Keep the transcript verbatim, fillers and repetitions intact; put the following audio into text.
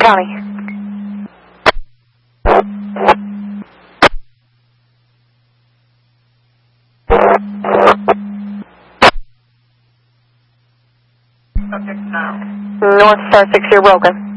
County. Subject now. North Star six, you're broken.